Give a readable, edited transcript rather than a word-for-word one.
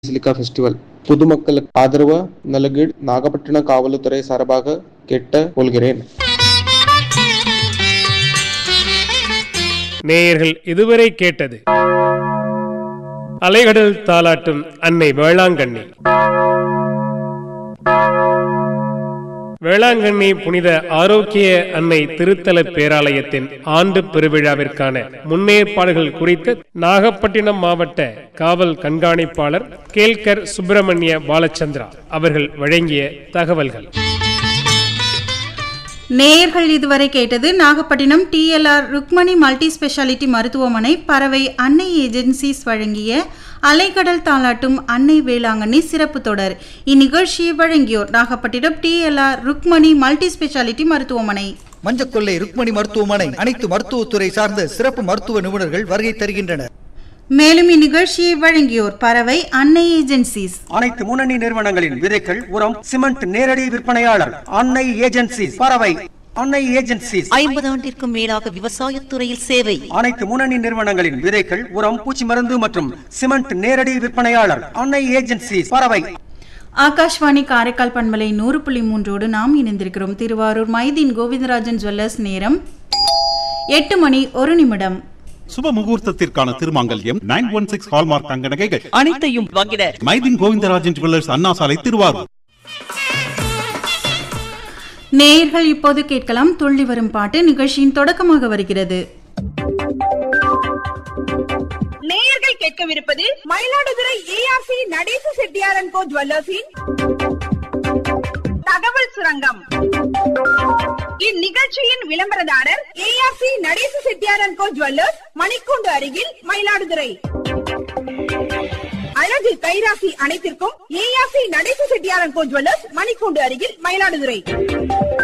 Silica festival பொதுமக்களுக்கு ஆதரவு நல்கிட நாகப்பட்டினம் காவல்துறை சார்பாக கேட்டுக் கொள்கிறேன். நேயர்கள் இதுவரை கேட்டது அலைகடல் தாலாட்டும் அன்னை வேளாங்கண்ணி. வேளாங்கண்ணி புனித ஆரோக்கிய அன்னை திருத்தல பேராலயத்தின் ஆண்டு பெருவிழாவிற்கான முன்னேற்பாடுகள் குறித்து நாகப்பட்டினம் மாவட்ட காவல் கண்காணிப்பாளர் கேல்கர் சுப்பிரமணிய பாலச்சந்திரா அவர்கள் வழங்கிய தகவல்கள். நேயர்கள் இதுவரை கேட்டது Nagapattinam TLR Rukmani multi speciality மருத்துவமனை பறவை அன்னை ஏஜென்சிஸ் வழங்கிய அலைகடல் தாலாட்டும் அன்னை வேளாங்கண்ணி சிறப்பு தொடர். இந்நிகழ்ச்சியை வழங்கியோர் Nagapattinam TLR Rukmani multi speciality மருத்துவமனை. மஞ்சக்கொள்ளை ருக்மணி மருத்துவமனை அனைத்து மருத்துவத்துறை சார்ந்த சிறப்பு மருத்துவ நிபுணர்கள் வருகை தருகின்றனர். மேலும் இந்நிகழ்ச்சியை வழங்கியோர் பறவை அன்னை ஏஜென்சிஸ். அனைத்து முன்னணி நிறுவனங்களின் விதைகள், உரம், சிமெண்ட் நேரடி விற்பனையாளர் அன்னை ஏஜென்சிஸ். பறவை அன்னை ஏஜென்சிஸ் 50 ஆண்டிற்கும் மேலாக விவசாயத்துறையில் சேவை. அனைத்து முன்னணி நிறுவனங்களின் விதைகள், உரம், பூச்சி மருந்து மற்றும் சிமெண்ட் நேரடி விற்பனையாளர் அன்னை ஏஜென்சிஸ். பறவை. ஆகாஷ்வாணி காரைக்கால் பண்பலை 100.3 நாம் இணைந்திருக்கிறோம். திருவாரூர் மைதீன் கோவிந்தராஜன் ஜுவல்லர்ஸ் நேரம் 8:01. சுப முகூர்த்தத்திற்கான திருமாங்கல்யம் 916 ஹால்மார்க் தங்க நகைகள் அனைத்தையும் வாங்கிட மைதீன் கோவிந்தராஜன் ஜுவல்லர்ஸ், அண்ணா சாலை, திருவாரூர். நேயர்கள் இப்போது கேட்கலாம் துள்ளி வரும் பாட்டு. நிகழ்ச்சியின் தொடக்கமாக வருகிறது. நேயர்கள் கேட்கவிருப்பது மயிலாடுதுறை ARC நடேச செட்டியார் அண்ட் கோ ஜுவல்லர்ஸின் தகவல் சுரங்கம். இந்நிகழ்ச்சியின் விளம்பரதாரர் ARC Natesa Chettiar and go jewellers, மணிக்கூண்டு அருகில், மயிலாடுதுறை. அழகு கைராசி அனைத்திற்கும் ARC Natesa Chettiar and go jewellers, மணிக்கூண்டு அருகில், மயிலாடுதுறை.